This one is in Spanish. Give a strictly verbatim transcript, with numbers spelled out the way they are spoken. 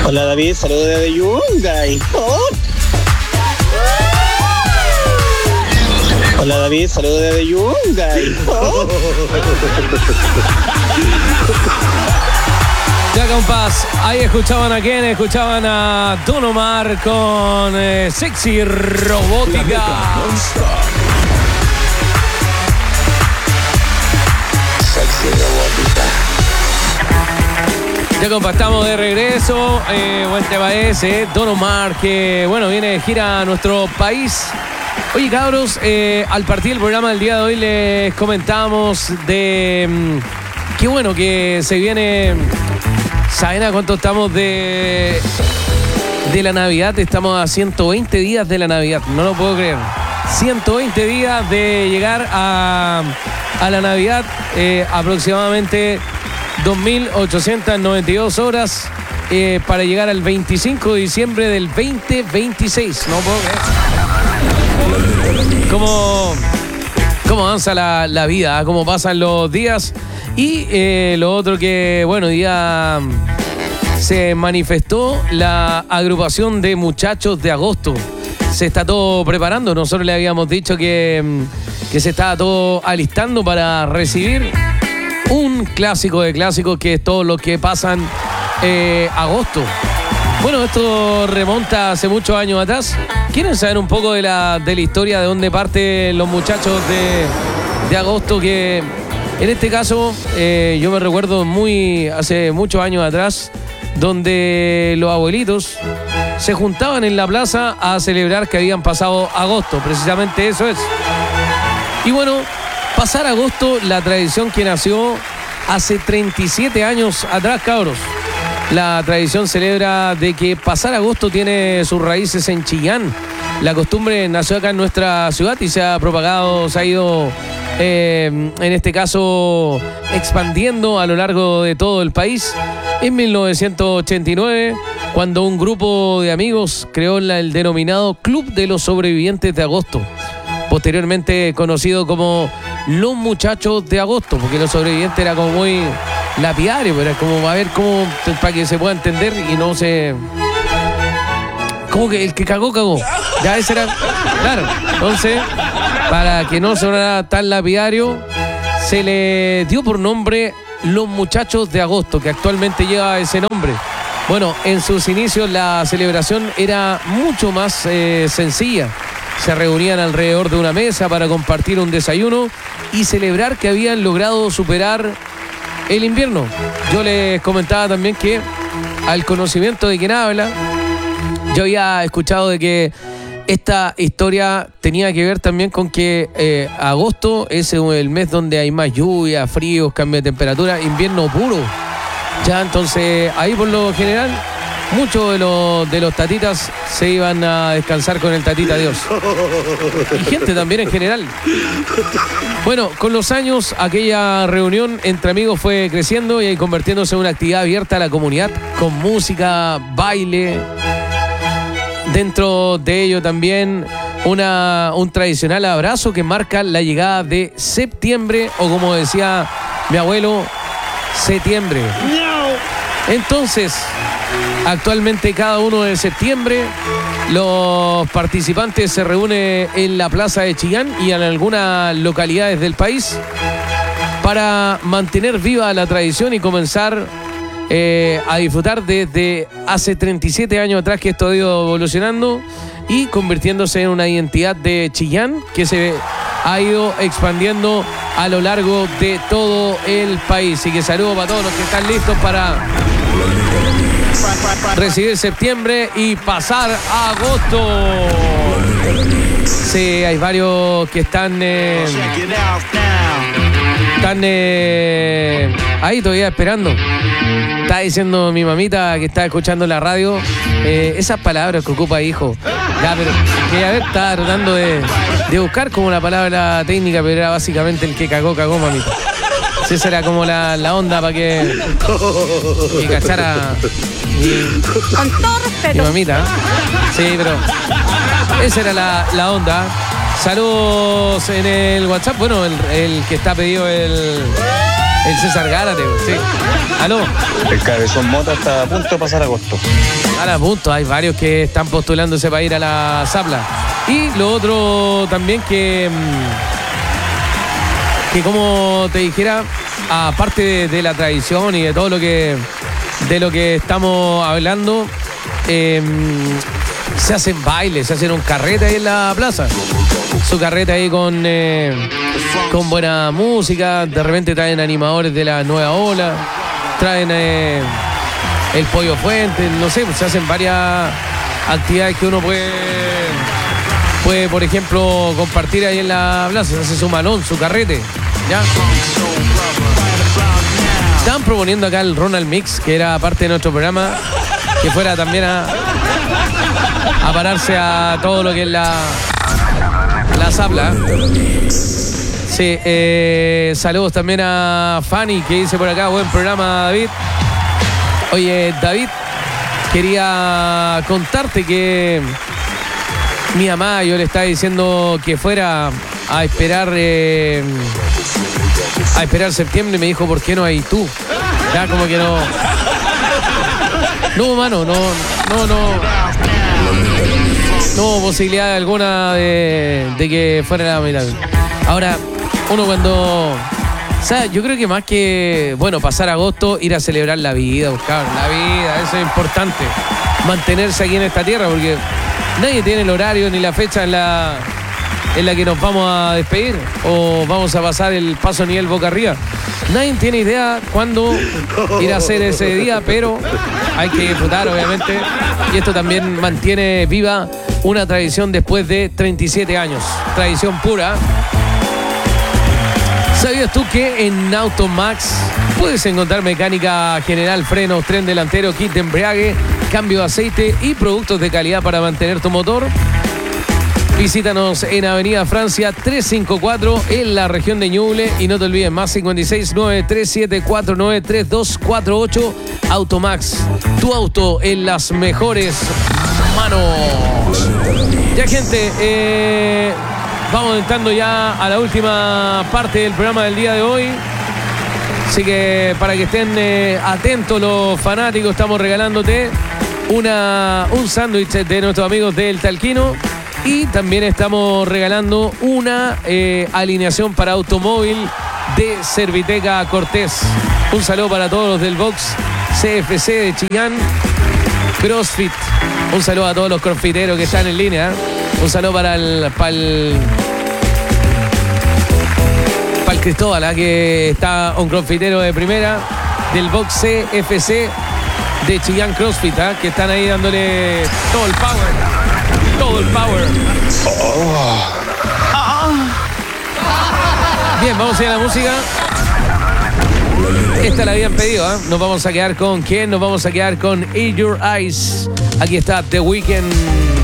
Hola David, saludos desde Yungay. Oh. Hola David, saludos desde Yungay. Oh. Ya compás, ahí escuchaban a quién, escuchaban a Don Omar con eh, Sexy Robótica. Sexy Robótica. Ya compa, estamos de regreso. Eh, buen tema ese, Don Omar, que bueno, viene de gira a nuestro país. Oye, cabros, eh, al partir del programa del día de hoy les comentamos de mmm, qué bueno que se viene. ¿Saben a cuánto estamos de, de la Navidad? Estamos a ciento veinte días de la Navidad, no lo puedo creer. ciento veinte días de llegar a, a la Navidad, eh, aproximadamente dos mil ochocientas noventa y dos horas eh, para llegar al veinticinco de diciembre del veinte veintiséis. No puedo creer. ¿Cómo, cómo avanza la, la vida? ¿Cómo pasan los días? Y eh, lo otro que, bueno, día se manifestó la agrupación de muchachos de agosto. Se está todo preparando. Nosotros le habíamos dicho que, que se estaba todo alistando para recibir un clásico de clásicos, que es todo lo que pasan eh, agosto. Bueno, esto remonta hace muchos años atrás. ¿Quieren saber un poco de la, de la historia de dónde parten los muchachos de, de agosto? Que en este caso eh, yo me recuerdo muy hace muchos años atrás, donde los abuelitos se juntaban en la plaza a celebrar que habían pasado agosto. Precisamente eso es. Y bueno, pasar agosto, la tradición que nació hace treinta y siete años atrás, cabros. La tradición celebra de que pasar agosto tiene sus raíces en Chillán. La costumbre nació acá en nuestra ciudad y se ha propagado, se ha ido, eh, en este caso, expandiendo a lo largo de todo el país. En mil novecientos ochenta y nueve, cuando un grupo de amigos creó la, el denominado Club de los Sobrevivientes de Agosto, posteriormente conocido como Los Muchachos de Agosto, porque los sobrevivientes era como muy lapidario, pero era como a ver cómo, para que se pueda entender y no se... Como que el que cagó, cagó. Ya ese era... Claro, entonces, para que no sonara tan lapidario, se le dio por nombre Los Muchachos de Agosto, que actualmente lleva ese nombre. Bueno, en sus inicios la celebración era mucho más eh, sencilla. Se reunían alrededor de una mesa para compartir un desayuno y celebrar que habían logrado superar el invierno. Yo les comentaba también que, al conocimiento de quien habla, yo había escuchado de que esta historia tenía que ver también con que eh, agosto es el mes donde hay más lluvia, fríos, cambio de temperatura, invierno puro. Ya, entonces ahí por lo general muchos de los, de los tatitas se iban a descansar con el tatita Dios. Y gente también en general. Bueno, con los años aquella reunión entre amigos fue creciendo y convirtiéndose en una actividad abierta a la comunidad, con música, baile. Dentro de ello también una, un tradicional abrazo que marca la llegada de septiembre, o como decía mi abuelo, septiembre. Entonces, actualmente cada uno de septiembre los participantes se reúnen en la plaza de Chillán y en algunas localidades del país para mantener viva la tradición y comenzar eh, a disfrutar desde hace treinta y siete años atrás que esto ha ido evolucionando y convirtiéndose en una identidad de Chillán que se ha ido expandiendo a lo largo de todo el país. Y que saludo para todos los que están listos para recibir septiembre y pasar a agosto. Sí, hay varios que están eh, están eh, ahí todavía esperando. Está diciendo mi mamita que está escuchando la radio eh, esas palabras que ocupa hijo. Ya, pero que a ver, estaba tratando de, de buscar como la palabra técnica, pero era básicamente el que cagó, cagó, mamita. Sí, esa era como la, la onda para que, que cachara mi, con todo respeto, mi mamita. Sí, pero esa era la, la onda. Saludos en el WhatsApp. Bueno, el, el que está pedido el El César Gárate, sí. Aló. El Cabezón Mota está a punto de pasar agosto. A punto, hay varios que están postulándose para ir a la Zapla. Y lo otro también que, que como te dijera, aparte de, de la tradición y de todo lo que, de lo que estamos hablando, eh, se hacen bailes, se hacen un carrete ahí en la plaza. Su carrete ahí con, eh, con buena música, de repente traen animadores de la nueva ola, traen eh, el Pollo Fuente, no sé, se hacen varias actividades que uno puede, puede, por ejemplo, compartir ahí en la plaza. Se hace su malón, su carrete, ¿ya? Estaban proponiendo acá el Ronald Mix, que era parte de nuestro programa, que fuera también a, a pararse a todo lo que es la, la Zapla. Sí, eh, saludos también a Fanny, que dice por acá, buen programa, David. Oye, David, quería contarte que mi mamá, yo le estaba diciendo que fuera a esperar eh, a esperar septiembre, y me dijo, ¿por qué no hay tú? Ya como que no. No, mano, no, no, no. No hubo posibilidad alguna de, de que fuera la mitad. Ahora, uno cuando. O sea, yo creo que más que, bueno, pasar agosto, ir a celebrar la vida, buscar la vida, eso es importante. Mantenerse aquí en esta tierra, porque nadie tiene el horario ni la fecha en la, en la que nos vamos a despedir o vamos a pasar el paso nivel boca arriba. Nadie tiene idea cuándo ir a hacer ese día, pero hay que disfrutar, obviamente. Y esto también mantiene viva una tradición después de treinta y siete años. Tradición pura. ¿Sabías tú que en Automax puedes encontrar mecánica general, frenos, tren delantero, kit de embrague, cambio de aceite y productos de calidad para mantener tu motor? Visítanos en Avenida Francia trescientos cincuenta y cuatro en la región de Ñuble y no te olvides, más cincuenta y seis, nueve tres siete cuatro nueve tres dos cuatro ocho. Automax, tu auto en las mejores manos. Ya, gente, eh... vamos entrando ya a la última parte del programa del día de hoy. Así que para que estén eh, atentos los fanáticos, estamos regalándote una, un sándwich de nuestros amigos del Talquino. Y también estamos regalando una eh, alineación para automóvil de Serviteca Cortés. Un saludo para todos los del box C F C de Chillán CrossFit. Un saludo a todos los crossfiteros que están en línea. Un saludo para el, para el, para el Cristóbal, ¿eh? Que está un crossfitero de primera del box C F C de Chillán CrossFit, ¿eh? Que están ahí dándole todo el power. Todo el power. Oh. Bien, vamos a ir a la música. Esta la habían pedido, ¿eh? Nos vamos a quedar con ¿quién? Nos vamos a quedar con In Your Eyes. Aquí está The Weeknd.